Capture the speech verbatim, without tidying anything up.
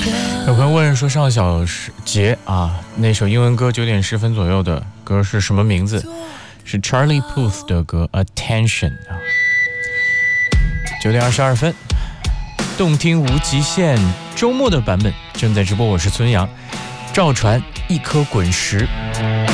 有朋友问说上小节啊，那首英文歌九点十分左右的歌是什么名字？是 Charlie Puth 的歌 Attention 啊。九点二十二分，动听无极限周末的版本正在直播，我是孙杨。赵传一颗滚石。